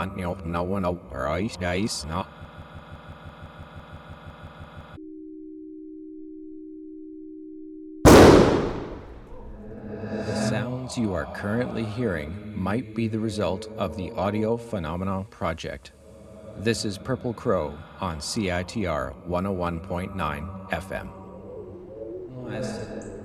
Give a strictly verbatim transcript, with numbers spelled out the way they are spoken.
want you no one over ice ice no. The sounds you are currently hearing might be the result of the Audio Phenomena Project. This is Purple Crow on C I T R one oh one point nine F M.